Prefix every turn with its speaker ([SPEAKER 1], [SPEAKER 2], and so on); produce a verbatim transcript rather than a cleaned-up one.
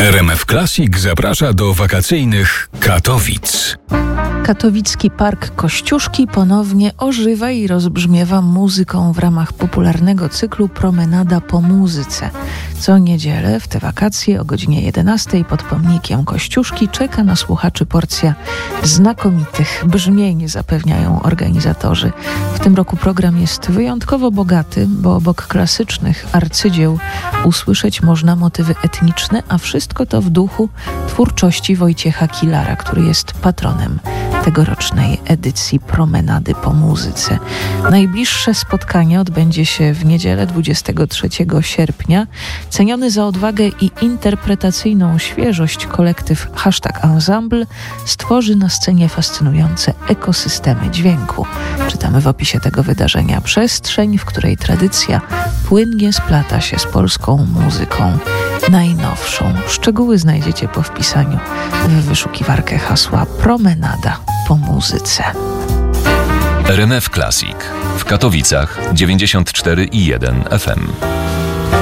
[SPEAKER 1] R M F Classic zaprasza do wakacyjnych Katowic.
[SPEAKER 2] Katowicki Park Kościuszki ponownie ożywa i rozbrzmiewa muzyką w ramach popularnego cyklu Promenada po muzyce. Co niedzielę w te wakacje o godzinie jedenastej pod pomnikiem Kościuszki czeka na słuchaczy porcja znakomitych brzmień, zapewniają organizatorzy. W tym roku program jest wyjątkowo bogaty, bo obok klasycznych arcydzieł usłyszeć można motywy etniczne, a wszystko to w duchu twórczości Wojciecha Kilara, który jest patronem tegorocznej edycji Promenady po muzyce. Najbliższe spotkanie odbędzie się w niedzielę dwudziestego trzeciego sierpnia. Ceniony za odwagę i interpretacyjną świeżość kolektyw Hashtag Ensemble stworzy na scenie fascynujące ekosystemy dźwięku. Czytamy w opisie tego wydarzenia: przestrzeń, w której tradycja płynnie splata się z polską muzyką najnowszą. Szczegóły znajdziecie po wpisaniu w wyszukiwarkę hasła Promenada po muzyce.
[SPEAKER 3] R M F Classic w Katowicach dziewięćdziesiąt cztery i jeden F M.